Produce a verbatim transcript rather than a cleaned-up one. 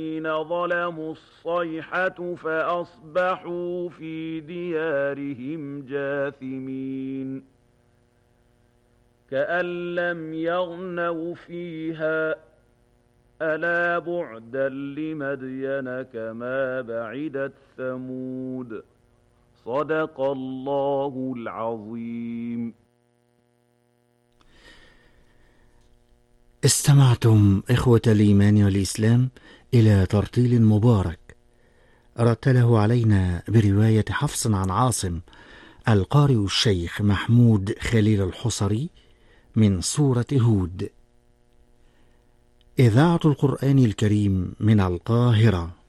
ظلموا الصيحة فأصبحوا في ديارهم جاثمين كأن لم يغنوا فيها ألا بعدا لمدين كما بعدت ثمود صدق الله العظيم. استمعتم إخوة الإيمان والإسلام إلى ترتيل مبارك رتله علينا برواية حفص عن عاصم القارئ الشيخ محمود خليل الحصري من سورة هود. إذاعة القرآن الكريم من القاهرة.